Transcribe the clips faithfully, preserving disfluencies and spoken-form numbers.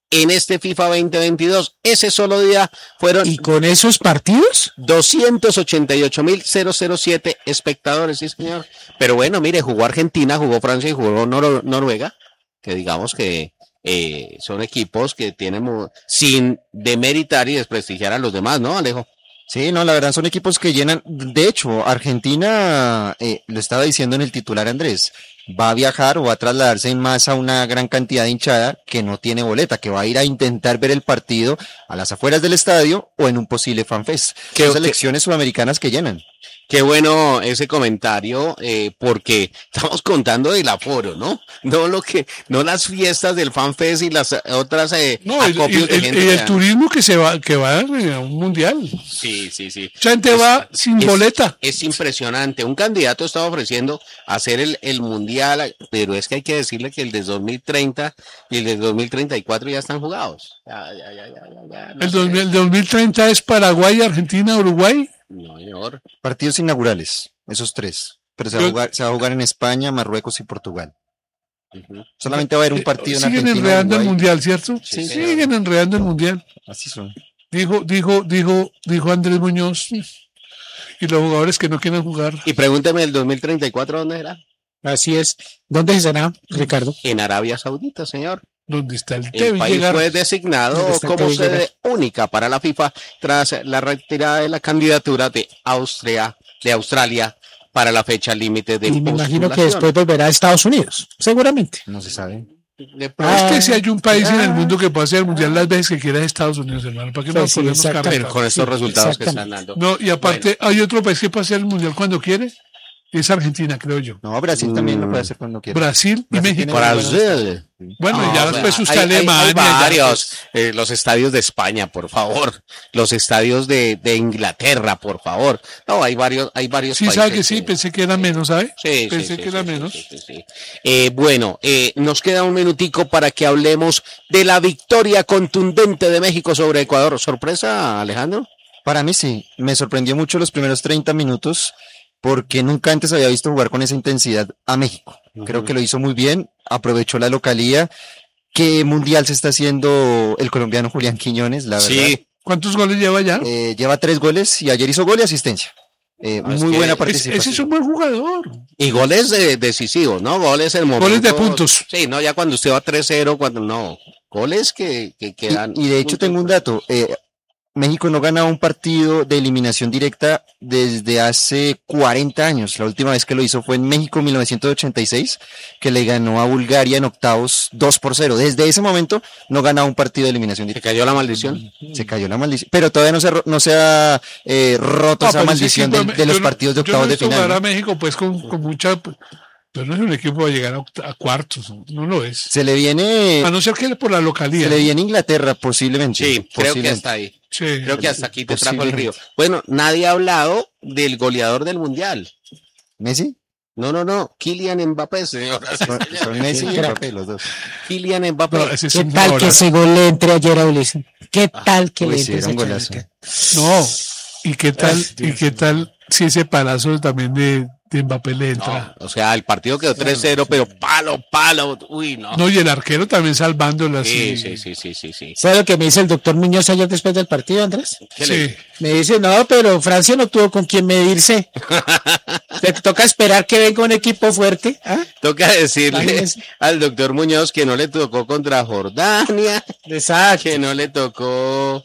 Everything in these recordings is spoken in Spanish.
en este FIFA veinte veintidós. Ese solo día fueron... ¿Y con esos partidos? doscientos ochenta y ocho mil siete espectadores, sí señor. Pero bueno, mire, jugó Argentina, jugó Francia y jugó Nor- Noruega, que digamos que eh, son equipos que tienen, mu- sin demeritar y desprestigiar a los demás, ¿no, Alejo? Sí, no, la verdad son equipos que llenan. De hecho, Argentina, eh, lo estaba diciendo en el titular Andrés, va a viajar o va a trasladarse en masa a una gran cantidad de hinchada que no tiene boleta, que va a ir a intentar ver el partido a las afueras del estadio o en un posible fanfest. Que- Son que- selecciones sudamericanas que llenan. Qué bueno ese comentario, eh, porque estamos contando del aforo, ¿no? No lo que, no las fiestas del FanFest y las otras eh, No, el, acopios el- de el- gente. el que dan. turismo que se va, que va a un mundial. Sí, sí, sí. Mucha gente Es- va sin es- boleta. Es impresionante. Un candidato estaba ofreciendo hacer el, el mundial, pero es que hay que decirle que el de dos mil treinta y el de dos mil treinta y cuatro ya están jugados. Ya, ya, ya, ya, ya, ya, no El, sé. dos mil el dos mil treinta es Paraguay, Argentina, Uruguay. No, señor. Partidos inaugurales, esos tres. Pero se va a Yo- jugar, se va a jugar en España, Marruecos y Portugal. Ujú. Solamente va a haber un partido en Siguen Argentina. enredando el Uruguay. mundial, ¿cierto? Sí, Siguen enredando el mundial. Así son. Dijo, dijo, dijo, dijo Andrés Muñoz. Y los jugadores que no quieren jugar. Y pregúnteme el dos mil treinta y cuatro, ¿dónde será? Así es. ¿Dónde será, Ricardo? En Arabia Saudita, señor. ¿Dónde está el El debe país llegar? fue designado ¿Dónde está el como que sede llegar? única para la FIFA tras la retirada de la candidatura de Austria, de Australia para la fecha límite de Y me imagino que postulación. después volverá a Estados Unidos, seguramente. No se sabe. De Es pronto, que si hay un país en el Ah. mundo que puede hacer el mundial las veces que quiera es Estados Unidos, hermano. ¿Para qué Pues nos sí, ponemos exactamente. pero carretas? con estos Sí, resultados que están exactamente. dando. No, y aparte, hay otro país que puede hacer el mundial cuando quiere. Es Argentina, creo yo. No, Brasil también lo Mm. puede hacer cuando quiera. Brasil y Brasil México. tiene- Brasil. Bueno, No, ya o sea, después usted hay- hay- Alemania. hay ya, varios, eh, los estadios de España, por favor, los estadios de, de Inglaterra, por favor. No, hay varios, hay varios Sí, países. sabe que sí, pensé que era menos, ¿sabe? Sí, Pensé sí, que sí, era sí, menos. sí, sí, sí. Eh, bueno, eh, nos queda un minutico para que hablemos de la victoria contundente de México sobre Ecuador. ¿Sorpresa, Alejandro? Para mí sí, me sorprendió mucho los primeros treinta minutos porque nunca antes había visto jugar con esa intensidad a México. Creo que lo hizo muy bien, aprovechó la localía. ¿Qué mundial se está haciendo el colombiano Julián Quiñones? La verdad. Sí, ¿Cuántos goles lleva ya? Eh, lleva tres goles y ayer hizo gol y asistencia. Eh, Ah, es muy que buena es- participación. Ese es un buen jugador. y goles eh, decisivos, ¿no? Goles en momento. Goles de puntos. Sí, no, ya cuando usted va tres cero, cuando no. Goles que, que Y, quedan. y de hecho tengo un dato. eh, México no gana un partido de eliminación directa desde hace cuarenta años. La última vez que lo hizo fue en México en mil novecientos ochenta y seis, que le ganó a Bulgaria en octavos dos por cero. Desde ese momento no gana un partido de eliminación Se directa. cayó la maldición. Se cayó la maldición. Pero todavía no se, ha ro- no se ha eh, roto No, esa pero ese maldición equipo de, me- de los yo no- partidos de yo no octavos he de visto final. jugar a ¿no? México, pues, con, con mucha. Pero no es un equipo para llegar a, oct- a cuartos, no, no lo es. Se le viene, A no ser que por la se localidad. le viene Inglaterra posiblemente. Sí, creo que posiblemente. hasta ahí. Sí. Creo que hasta aquí te trajo el Posiblemente. río. Bueno, nadie ha hablado del goleador del mundial. ¿Messi? No, no, no. Kylian Mbappé, señor. Son, son Messi y Sí, creo. Mbappé, los dos. Kylian Mbappé. No, ese es ¿Qué un tal que jugadorazo. ese gol le entre ayer a Ulises? ¿Qué tal que Uy, le sí, entre era un ese golazo. chaleco? No. ¿Y qué tal, y qué tal si ese palazo también de, de Mbappé le entra? No, o sea, el partido quedó tres cero, pero palo, palo. Uy, no. No, y el arquero también salvándola Sí, así. sí, sí, sí, sí, sí. ¿Sabe lo que me dice el doctor Muñoz ayer después del partido, Andrés? ¿Qué le- Sí. Me dice, no, pero Francia no tuvo con quién medirse. Te toca esperar que venga un equipo fuerte. ¿Ah? Toca decirle Imagínese. al doctor Muñoz que no le tocó contra Jordania, Exacto. que no le tocó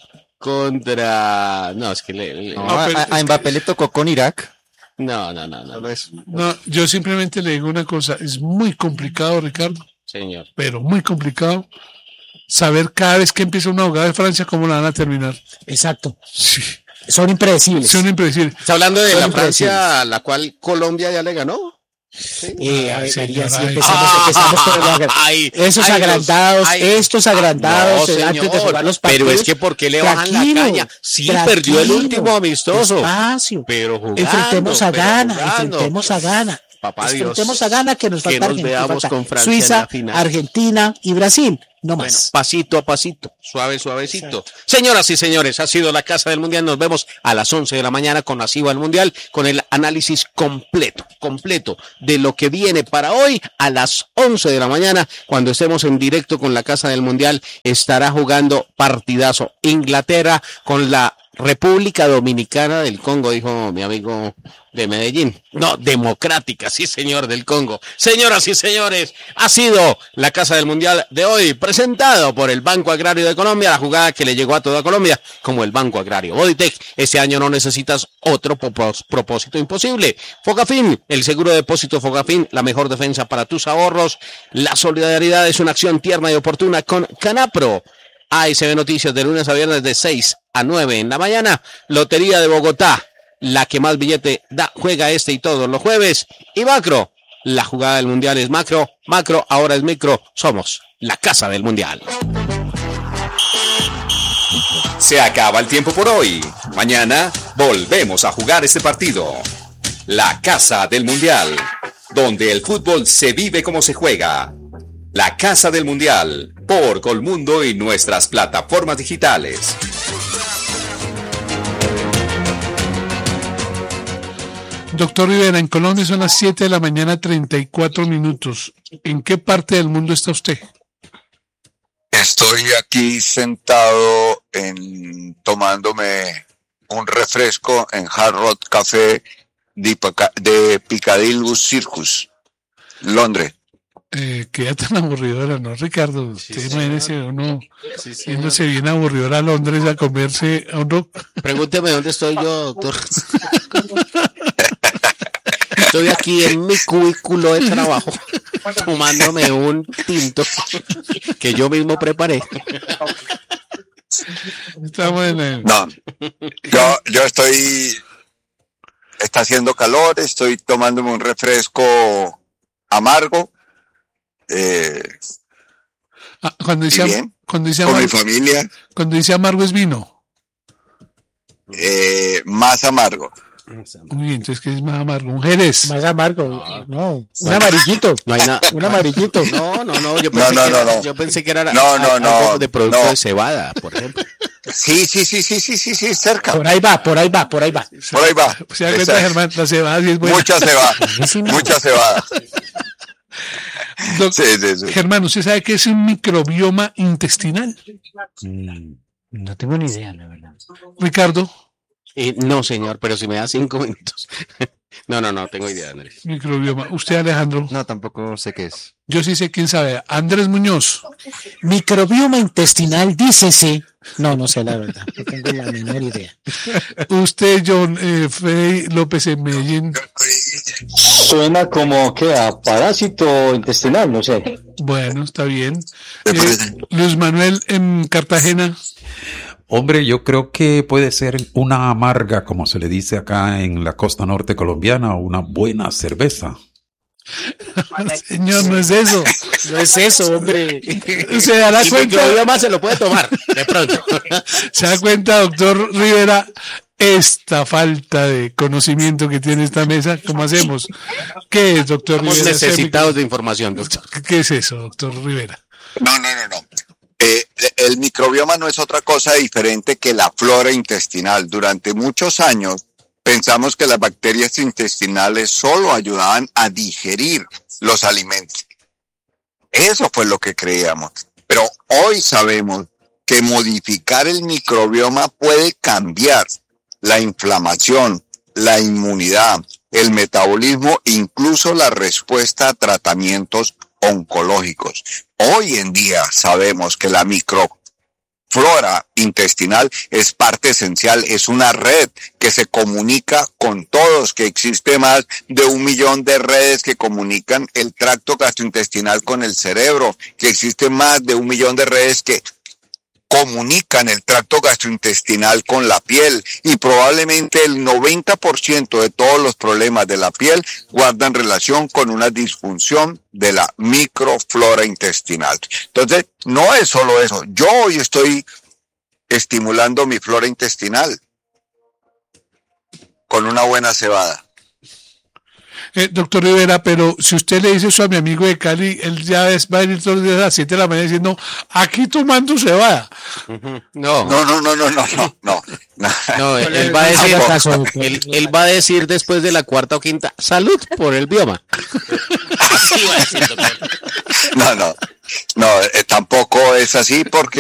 contra... No, es que le... le- No, No, a, pero a- es a que- Mbappé le tocó con Irak. No, no, no, no, Solo eso. No, yo simplemente le digo una cosa, es muy complicado, Ricardo, señor. pero muy complicado saber cada vez que empieza una jugada de Francia cómo la van a terminar. Exacto. Sí, Son impredecibles. son impredecibles. Está hablando de Son la impredecibles. Francia a la cual Colombia ya le ganó. Eh, a Ay, ver, señora, María, sí, ay. empezamos, empezamos por el agra- Ay, Esos ay, agrandados, ay. estos agrandados, No, eh, antes de señor, jugar los partidos. pero es que ¿por qué le bajan la Tranquilo, caña? Sí, tranquilo, perdió el último amistoso. Despacio. Pero jugando, Enfrentemos a pero Ghana, jugando. enfrentemos a Ghana. papá Dios, Enfrentemos a Ghana, que nos que falta nos Argentina, veamos falta con Francia en Suiza, la final. Argentina y Brasil. No Bueno, más. pasito a pasito, suave, suavecito. Señoras y señores, ha sido la Casa del Mundial. Nos vemos a las once de la mañana con Así va el Mundial, con el análisis completo, completo de lo que viene para hoy a las once de la mañana, cuando estemos en directo con la Casa del Mundial. Estará jugando partidazo Inglaterra con la República Dominicana del Congo, dijo mi amigo de Medellín. No, democrática, sí señor, del Congo. Señoras y señores, ha sido la Casa del Mundial de hoy, presentado por el Banco Agrario de Colombia, la jugada que le llegó a toda Colombia, como el Banco Agrario. Bodytech, este año no necesitas otro propós- propósito imposible. Fogafín, el seguro de depósito Fogafín, la mejor defensa para tus ahorros. La solidaridad es una acción tierna y oportuna con Canapro. A S B Noticias de lunes a viernes de seis a nueve en la mañana. Lotería de Bogotá, la que más billete da, juega este y todos los jueves. Y Macro, la jugada del Mundial es Macro. Macro ahora es Micro. Somos la Casa del Mundial. Se acaba el tiempo por hoy. Mañana volvemos a jugar este partido. La Casa del Mundial, donde el fútbol se vive como se juega. La Casa del Mundial, por Colmundo y nuestras plataformas digitales. Doctor Rivera, en Colombia son las siete de la mañana, treinta y cuatro minutos. ¿En qué parte del mundo está usted? Estoy aquí sentado en tomándome un refresco en Hard Rock Café de, Pica- de Piccadilly Circus, Londres. Eh, queda tan aburridora, ¿no, Ricardo? Usted imagínese uno yéndose bien aburridora a Londres a comerse a un rock. Pregúnteme dónde estoy yo, doctor. Estoy aquí en mi cubículo de trabajo, tomándome un tinto que yo mismo preparé. Estamos en el... No, yo, yo estoy, está haciendo calor, estoy tomándome un refresco amargo, eh, Ah, cuando dice, ¿y bien? cuando dice con mi amargo, familia, cuando dice amargo es vino. eh, más amargo. Uy, entonces, ¿qué es más amargo? Un Jerez. Más amargo. No, un amarillito. No hay nada. Un amarillito. No, no, no, yo pensé, No, no, que, no, era, no. yo pensé que era No, no, algo no, de producto no. de cebada, por ejemplo. Sí, sí, sí, sí, sí, sí, sí, cerca. Por ahí va, por ahí va, por ahí va. Por ahí va. ¿Se da cuenta, Está- Germán? La cebada sí es buena. Mucha cebada, mucha cebada. Doc- Sí, sí, sí. Germán, ¿usted sabe qué es un microbioma intestinal? No tengo ni idea, la verdad. Ricardo, Eh, no, señor, pero si me da cinco minutos. No, no, no, tengo idea, Andrés. microbioma. ¿Usted, Alejandro? No, tampoco sé qué es. Yo sí sé quién sabe. Andrés Muñoz. Microbioma intestinal, dícese. No, no sé la verdad. No tengo la menor idea. Usted, John eh, Freddy López en Medellín. Suena como que a parásito intestinal, no sé. Bueno, está bien. Eh, Luis Manuel en Cartagena. Hombre, yo creo que puede ser una amarga, como se le dice acá en la costa norte colombiana, una buena cerveza. Señor, no es eso. No es eso, hombre. Se dará Y cuenta, microbioma se lo puede tomar, de pronto. se da cuenta, doctor Rivera, esta falta de conocimiento que tiene esta mesa. ¿Cómo hacemos? ¿Qué es, doctor Estamos Rivera? necesitados de información, doctor. ¿Qué es eso, doctor Rivera? No, no, no, no. Eh, el microbioma no es otra cosa diferente que la flora intestinal. Durante muchos años pensamos que las bacterias intestinales solo ayudaban a digerir los alimentos. Eso fue lo que creíamos. Pero hoy sabemos que modificar el microbioma puede cambiar la inflamación, la inmunidad, el metabolismo, incluso la respuesta a tratamientos oncológicos. Hoy en día sabemos que la microflora intestinal es parte esencial, es una red que se comunica con todos, que existe más de un millón de redes que comunican el tracto gastrointestinal con el cerebro, que existe más de un millón de redes que comunican el tracto gastrointestinal con la piel, y probablemente el noventa por ciento de todos los problemas de la piel guardan relación con una disfunción de la microflora intestinal. Entonces, no es solo eso. Yo hoy estoy estimulando mi flora intestinal con una buena cebada. Eh, doctor Rivera, pero si usted le dice eso a mi amigo de Cali, él ya es, va a venir todos los días a las siete de la mañana diciendo, aquí tomando cebada. No, No, no, no, no, no, no, no. no, él, él va a decir, haga caso, doctor. él, él va a decir después de la cuarta o quinta, salud por el bioma. Así va a decir, doctor. No, no, no, eh, tampoco es así porque